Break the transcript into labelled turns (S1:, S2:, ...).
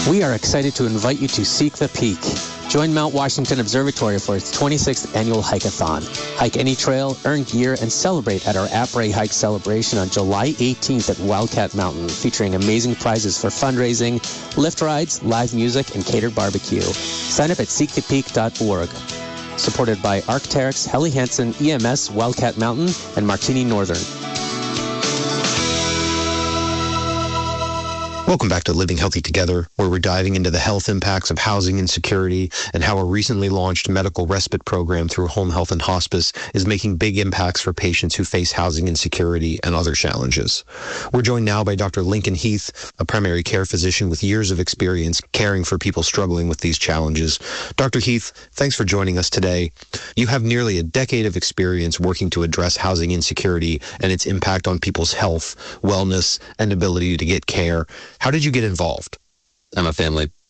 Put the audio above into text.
S1: We are excited to invite you to Seek the Peak. Join Mount Washington Observatory for its 26th annual hike-a-thon. Hike any trail, earn gear, and celebrate at our Après Hike celebration on July 18th at Wildcat Mountain, featuring amazing prizes for fundraising, lift rides, live music, and catered barbecue. Sign up at seekthepeak.org. Supported by Arc'teryx, Helly Hansen, EMS, Wildcat Mountain, and Martini Northern.
S2: Welcome back to Living Healthy Together, where we're diving into the health impacts of housing insecurity and how a recently launched medical respite program through Home Health and Hospice is making big impacts for patients who face housing insecurity and other challenges. We're joined now by Dr. Lincoln Heath, a primary care physician with years of experience caring for people struggling with these challenges. Dr. Heath, thanks for joining us today. You have nearly a decade of experience working to address housing insecurity and its impact on people's health, wellness, and ability to get care. How did you get involved?
S3: I'm a family